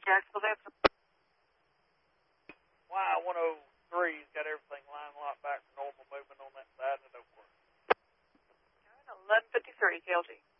Jacksonville, that's Y103's got everything line locked back for normal movement on that side of the door. 1153, KLG.